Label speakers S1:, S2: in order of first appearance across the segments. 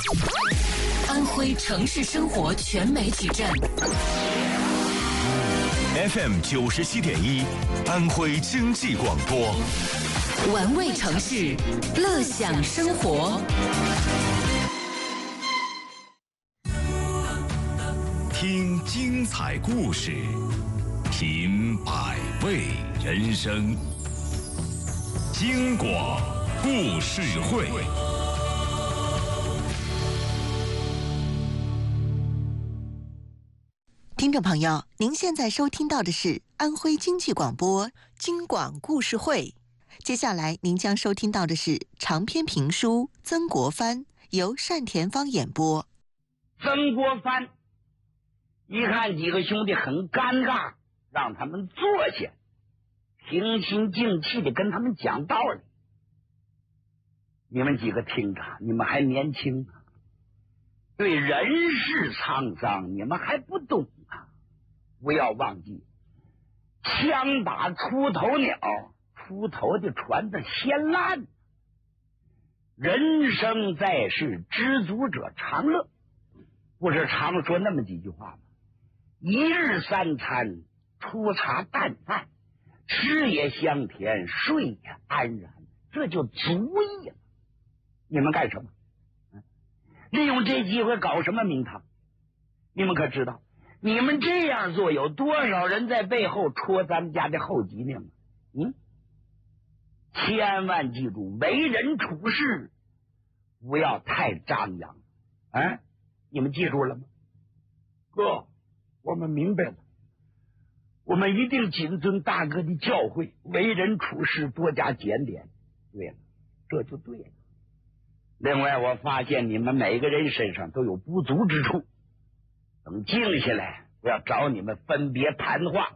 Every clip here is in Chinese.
S1: 安徽城市生活全媒体站
S2: FM 97.1，安徽经济广播，
S1: 玩味城市，乐享生活。
S2: 听精彩故事，品百味人生。京广故事会。
S3: 听众朋友，您现在收听到的是安徽经济广播京广故事会。接下来您将收听到的是长篇评书《曾国藩》，由单田芳演播。
S4: 曾国藩一看几个兄弟很尴尬，让他们坐下，平心静气的跟他们讲道理。你们几个听着，你们还年轻啊，对人世沧桑你们还不懂啊！不要忘记，枪打出头鸟，出头的船子先烂。人生在世，知足者常乐，不是常说那么几句话吗？一日三餐，粗茶淡饭，吃也香甜，睡也安然，这就足矣了。你们干什么？利用这机会搞什么名堂？你们可知道，你们这样做有多少人在背后戳咱们家的后脊梁啊？千万记住，为人处事不要太张扬啊！你们记住了吗？哥，我们明白了，我们一定谨遵大哥的教诲，为人处事多加检点。对了，这就对了。另外，我发现你们每个人身上都有不足之处，等静下来，我要找你们分别谈话。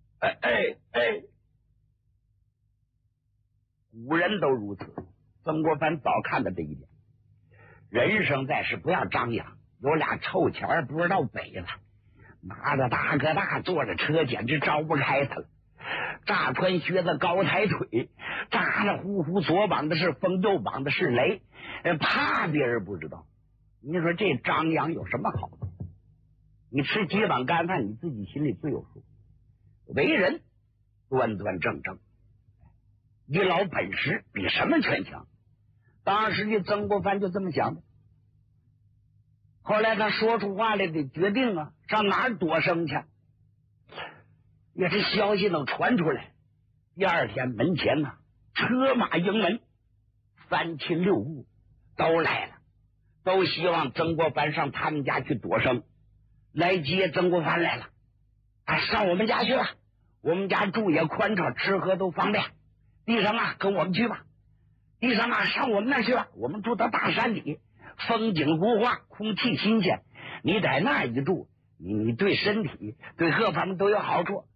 S4: 古人都如此，曾国藩早看到这一点。人生在世不要张扬，有俩臭钱不知道北了，拿着大哥大坐着车简直招不开他了。乍穿靴子高抬腿，咋着呼呼左膀的是风右膀的是雷，怕别人不知道。你说这张扬有什么好处？你吃几碗干饭你自己心里最有数。为人端端正正，一老本实比什么全强。当时的曾国藩就这么想的。后来他说出话来的决定啊，上哪儿躲生去？也是消息能传出来，第二天门前呢，车马迎门，三亲六故都来了，都希望曾国藩上他们家去躲生，来接曾国藩来了。上我们家去吧，我们家住也宽敞，吃喝都方便。地上啊，跟我们去吧。地上啊，上我们那去吧。我们住到大山里，风景如画，空气新鲜。你在那儿一住，你对身体对各方面都有好处。